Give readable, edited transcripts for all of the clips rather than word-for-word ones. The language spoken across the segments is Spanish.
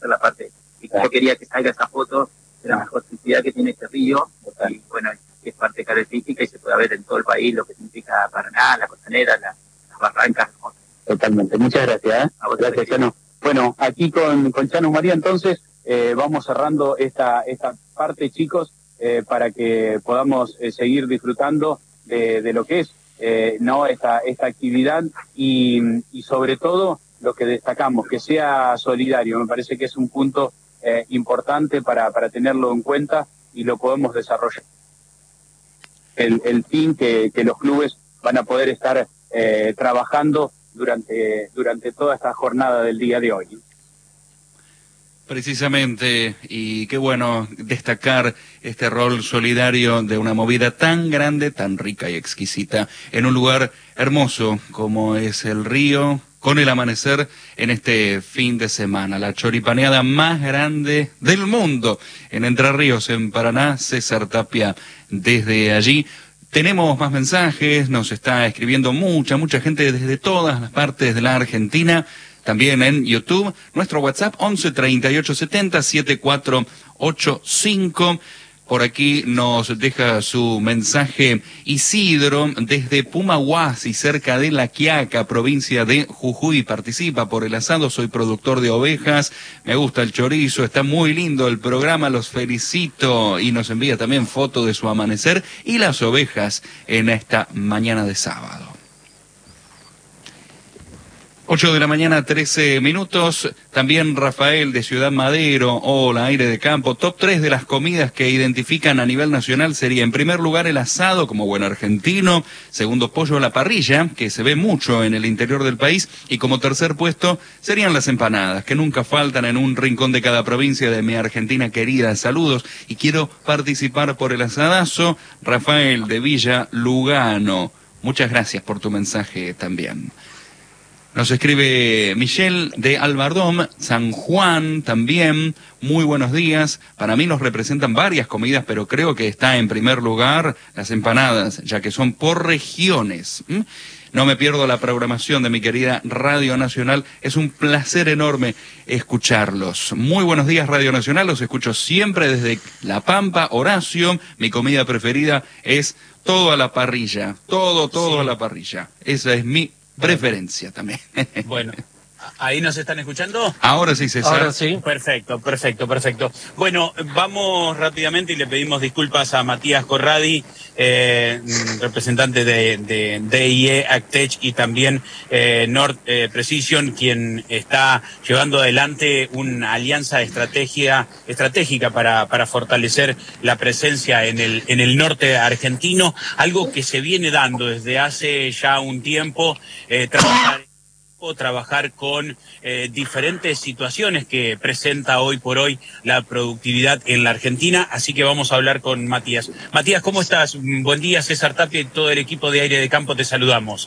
hacer la parte. Y yo quería que salga esa foto de la mejor sensibilidad que tiene este río, y bueno, es parte característica y se puede ver en todo el país lo que significa Paraná, la costanera, las barrancas. Totalmente, muchas gracias. A vos, gracias, Chano. Bueno, aquí con Chano María, entonces, vamos cerrando esta parte, chicos, para que podamos seguir disfrutando de lo que es no esta actividad y sobre todo lo que destacamos, que sea solidario. Me parece que es un punto importante para tenerlo en cuenta y lo podemos desarrollar. El fin que los clubes van a poder estar trabajando durante toda esta jornada del día de hoy. Precisamente, y qué bueno destacar este rol solidario de una movida tan grande, tan rica y exquisita, en un lugar hermoso como es el río, con el amanecer en este fin de semana. La choripaneada más grande del mundo en Entre Ríos, en Paraná. César Tapia desde allí. Tenemos más mensajes, nos está escribiendo mucha gente desde todas las partes de la Argentina. También en YouTube, nuestro WhatsApp 11 38 70 7485. Por aquí nos deja su mensaje Isidro desde Pumahuasi, cerca de La Quiaca, provincia de Jujuy. Participa por el asado, soy productor de ovejas, me gusta el chorizo, está muy lindo el programa, los felicito. Y nos envía también foto de su amanecer y las ovejas en esta mañana de sábado. 8 de la mañana, 13 minutos. También Rafael de Ciudad Madero. Hola, Aire de Campo. Top 3 de las comidas que identifican a nivel nacional sería, en primer lugar, el asado, como buen argentino. Segundo, pollo a la parrilla, que se ve mucho en el interior del país. Y como tercer puesto, serían las empanadas, que nunca faltan en un rincón de cada provincia de mi Argentina querida. Saludos. Y quiero participar por el asadazo. Rafael de Villa Lugano. Muchas gracias por tu mensaje también. Nos escribe Michelle de Albardón, San Juan también. Muy buenos días. Para mí nos representan varias comidas, pero creo que está en primer lugar las empanadas, ya que son por regiones. No me pierdo la programación de mi querida Radio Nacional. Es un placer enorme escucharlos. Muy buenos días, Radio Nacional. Los escucho siempre desde La Pampa. Horacio, mi comida preferida es todo a la parrilla. Todo sí. A la parrilla. Esa es mi preferencia también. Bueno, ¿ahí nos están escuchando? Ahora sí, César. Ahora sí. Perfecto. Bueno, vamos rápidamente y le pedimos disculpas a Matías Corradi, representante de DIE Actech y también Nord Precision, quien está llevando adelante una alianza estratégica para fortalecer la presencia en el norte argentino, algo que se viene dando desde hace ya un tiempo, trabajar con diferentes situaciones que presenta hoy por hoy la productividad en la Argentina, así que vamos a hablar con Matías. Matías, ¿cómo estás? Buen día, César Tapia y todo el equipo de Aire de Campo, te saludamos.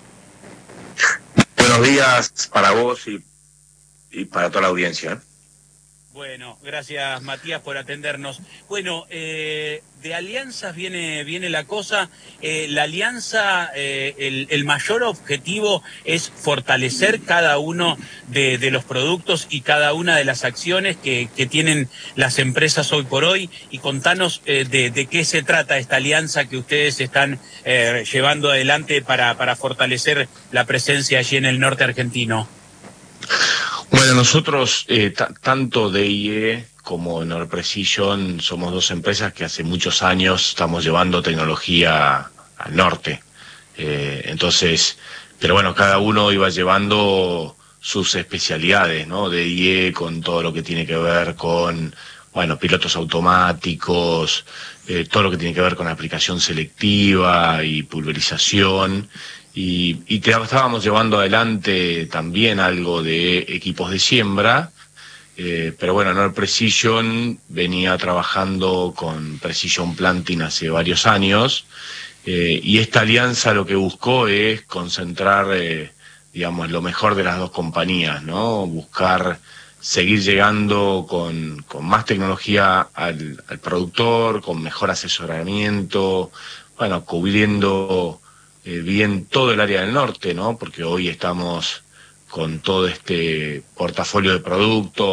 Buenos días para vos y para toda la audiencia. Bueno, gracias Matías por atendernos. Bueno, de alianzas viene la cosa. La alianza, el mayor objetivo es fortalecer cada uno de los productos y cada una de las acciones que tienen las empresas hoy por hoy. Y contanos de qué se trata esta alianza que ustedes están llevando adelante para fortalecer la presencia allí en el norte argentino. Bueno, nosotros, tanto DIE como Nord Precision, somos dos empresas que hace muchos años estamos llevando tecnología al norte. Entonces, pero bueno, cada uno iba llevando sus especialidades, ¿no? DIE con todo lo que tiene que ver con, bueno, pilotos automáticos, todo lo que tiene que ver con aplicación selectiva y pulverización. Y estábamos llevando adelante también algo de equipos de siembra, pero bueno, Nord Precision venía trabajando con Precision Planting hace varios años, y esta alianza lo que buscó es concentrar, digamos, lo mejor de las dos compañías, ¿no? Buscar seguir llegando con más tecnología al productor, con mejor asesoramiento, bueno, cubriendo bien todo el área del norte, ¿no? Porque hoy estamos con todo este portafolio de productos.